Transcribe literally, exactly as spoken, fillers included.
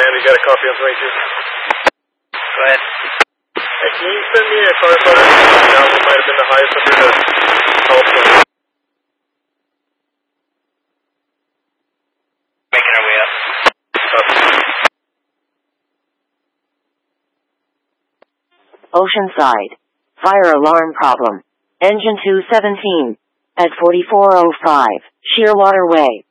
Randy, got a copy on twenty-two. Go ahead. Hey, can you send me a car photo? That one might have been the highest under the telephone. Making our way up. Oceanside. Fire alarm problem. Engine two seventeen. At forty-four oh five, Shearwater Way.